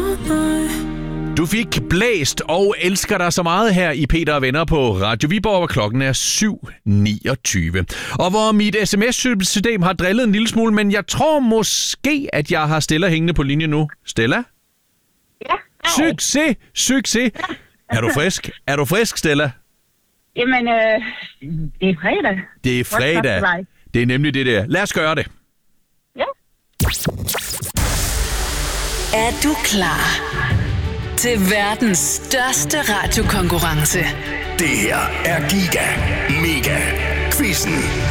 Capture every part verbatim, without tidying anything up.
Du fik blæst og elsker dig så meget her i Peter og Venner på Radio Viborg, hvor klokken er syv niogtyve. Og hvor mit sms-system har drillet en lille smule, men jeg tror måske, at jeg har Stella hængende på linje nu. Stella? Ja. Succes! Succes! Ja. Er du frisk? Er du frisk, Stella? Jamen, øh, det er fredag. Det er fredag. Det er nemlig det der. Lad os gøre det. Ja. Er du klar til verdens største radiokonkurrence? Det her er Giga Mega Quizzen.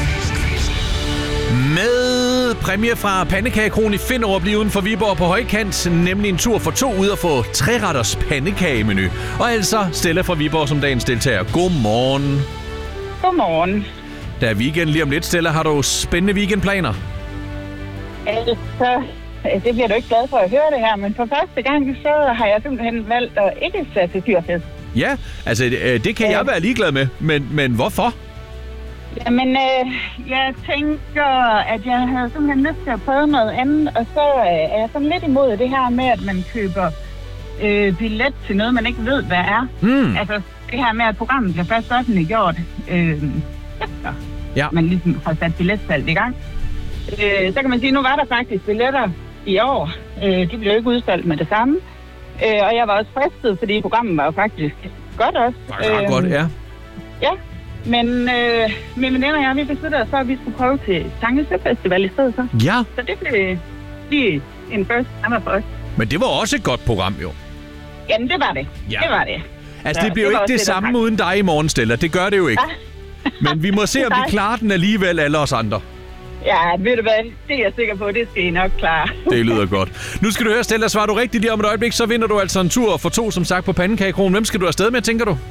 Med præmie fra Pandekagekronen i Finderup lige uden for Viborg på højkant, nemlig en tur for to ud at få tre-retters pandekagemenu. Og altså Stella fra Viborg som dagens deltager. Godmorgen. Godmorgen. Der er weekend lige om lidt, Stella. Har du spændende weekendplaner? Altså, det bliver du ikke glad for at høre det her, men for første gang, så har jeg simpelthen valgt at ikke sætte til fyrfest. Ja, altså det kan jeg være ligeglad med, men, men hvorfor? Jamen, øh, jeg tænker, at jeg havde simpelthen lyst til at prøve noget andet, og så øh, er jeg sådan lidt imod det her med, at man køber øh, billet til noget, man ikke ved, hvad er. Mm. Altså, det her med, at programmet bliver først offentliggjort, øh, efter ja. man ligesom har sat billetsalget i gang. Øh, så kan man sige, nu var der faktisk billetter i år. Øh, de blev jo ikke udsolgt med det samme. Øh, og jeg var også fristet, fordi programmet var jo faktisk godt også. Det var øh, godt, ja. Ja. Men øh, mine veninder og jeg, vi besluttede os for, at vi skulle prøve til Tange Festival i stedet for. Ja. Så det blev lige en first time for os. Men det var også et godt program, jo. Jamen, det var det. Ja. Det var det. Altså, så det bliver jo ikke det, det samme tak. Uden dig i morgen, Stella. Det gør det jo ikke. Ja. Men vi må se, om vi klarer den alligevel, alle os andre. Ja, ved du hvad? Det er jeg sikker på, det skal I nok klare. Det lyder godt. Nu skal du høre, Stella, svarer du rigtigt lige om et øjeblik, så vinder du altså en tur for to, som sagt, på Pandekagekronen. Hvem skal du afsted med, tænker du?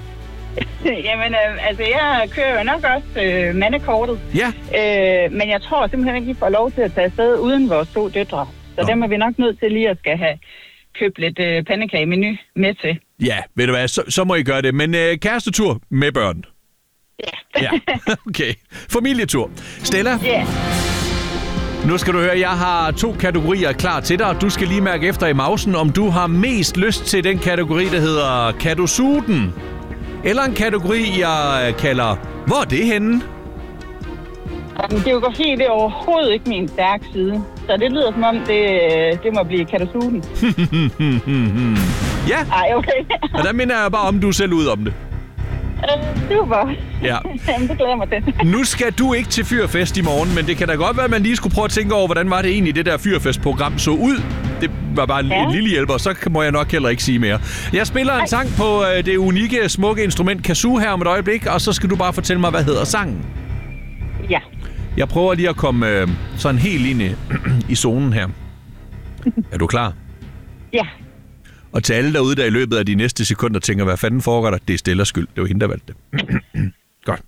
Jamen, øh, altså, jeg kører jo nok også øh, mandekortet. Ja. Øh, men jeg tror simpelthen ikke, vi får lov til at tage afsted uden vores to døtre. Så dem er vi nok nødt til lige at skal have købt lidt øh, pandekagemenu med til. Ja, ved du hvad, så, så må I gøre det. Men øh, kærestetur med børn. Ja. Ja, okay. Familietur. Stella? Ja. Yeah. Nu skal du høre, jeg har to kategorier klar til dig. Du skal lige mærke efter i mausen, om du har mest lyst til den kategori, der hedder Kan du suge den? Eller en kategori, jeg kalder Hvor er det henne? Geografi, det er overhovedet ikke min stærke side. Så det lyder som om, det, det må blive Kan du suge den? Ja. Ej, okay. Og der minder jeg bare om, du selv ud om det. Uh, super. Ja. Jamen, det glæder mig til. Nu skal du ikke til fyrfest i morgen, men det kan da godt være, at man lige skulle prøve at tænke over, hvordan var det egentlig, det der fyrfestprogram så ud. Det var bare ja. en lille hjælper, så må jeg nok heller ikke sige mere. Jeg spiller en sang på øh, det unikke, smukke instrument kazoo her om et øjeblik, og så skal du bare fortælle mig, hvad hedder sangen. Ja. Jeg prøver lige at komme øh, sådan helt ind i, i zonen her. Er du klar? Ja. Og til alle derude, der i løbet af de næste sekunder tænker, hvad fanden foregår der? Det er Stellas skyld. Det var hende, der valgte det. Godt.